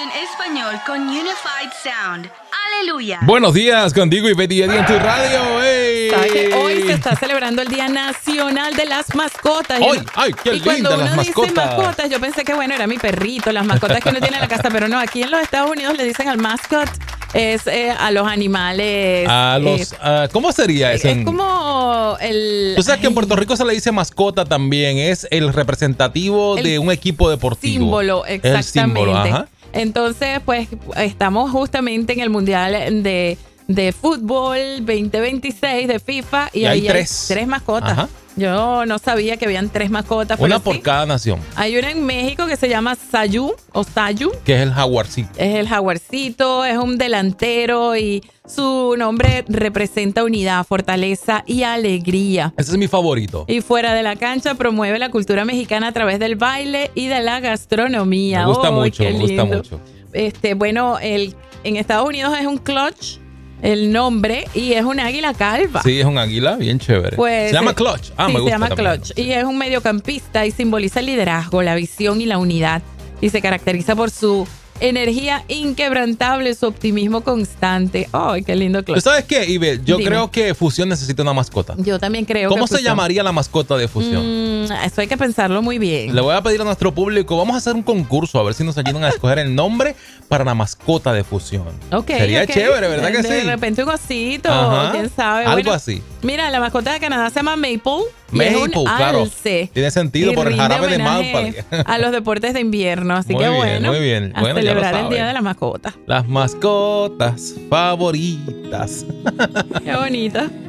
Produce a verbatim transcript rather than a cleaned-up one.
en español con Unified Sound. ¡Aleluya! Buenos días, contigo y Betty Eddie en tu radio. ¡Hey! ¿Sabes que hoy se está celebrando el Día Nacional de las Mascotas? ¡Ay, ay, qué y cuando linda uno las dice mascotas! mascotas, yo pensé que bueno, era mi perrito, las mascotas que uno tiene en la casa, pero no, aquí en los Estados Unidos le dicen al mascot es eh, a los animales. A los, eh, uh, ¿Cómo sería eso? Es como el... Tú sabes que en Puerto Rico se le dice mascota también. Es el representativo El de un equipo deportivo. Símbolo, exactamente. El símbolo, ajá. Entonces, pues, estamos justamente en el Mundial de, de Fútbol veinte veintiséis de FIFA y, Y hay ahí tres. hay tres mascotas. Ajá. Yo no sabía que habían tres mascotas. Una pero por sí. cada nación. Hay una en México que se llama Sayu o Sayu. Que es el jaguarcito. Es el jaguarcito, es un delantero y su nombre representa unidad, fortaleza y alegría. Ese es mi favorito. Y fuera de la cancha promueve la cultura mexicana a través del baile y de la gastronomía. Me gusta ¡Oh, mucho, qué me gusta lindo! mucho. Este, bueno, el, en Estados Unidos es un clutch, el nombre, y es un águila calva. Sí, es un águila bien chévere. Pues, se llama eh, Clutch. Ah, sí, me gusta se llama también. clutch. Y es un mediocampista y simboliza el liderazgo, la visión y la unidad. Y se caracteriza por su energía inquebrantable, su optimismo constante. ¡Ay, qué lindo ¿Tú clutch! sabes qué, Ibe? Yo Dime. creo que Fusión necesita una mascota. Yo también creo ¿Cómo que se Fusión- llamaría la mascota de Fusión? Mm, eso hay que pensarlo muy bien. Le voy a pedir a nuestro público, vamos a hacer un concurso a ver si nos ayudan a escoger el nombre para la mascota de Fusión. Ok, Sería ok. chévere, ¿verdad que de, sí? De repente un osito, Ajá, quién sabe. algo Bueno, así. Mira, la mascota de Canadá se llama Maple. y Maple, es un claro. alce. Tiene sentido Y por el rinde jarabe de homenaje Maple. a los deportes de invierno. Así Muy que bien, bueno, muy bien. a Bueno, ya lo celebrar el Día saben. de la Mascota. Las mascotas favoritas. Qué bonita.